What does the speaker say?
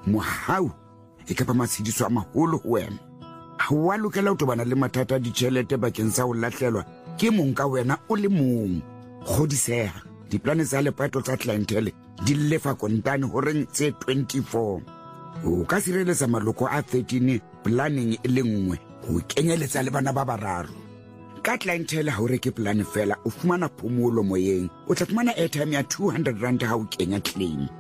mohau e ka ba matshediso a maholo ho wena. Ha wa lokela ho tobana le mathata a ditjhelete bakeng sa ho lahlelwa ke mong ka wena o le mong. Kgodiseha, diplane tsa lepato tsa clientele di lefa kontane horeng tse 24. O ka sireletsa maloko a 13 planning e le nngwe ho kenyeletsa le bana ba bararo. Ka clientele ha o reke plane fela o fumana phomolo moyeng. O tla fumana airtime ya 200 rand ha o kenya claim.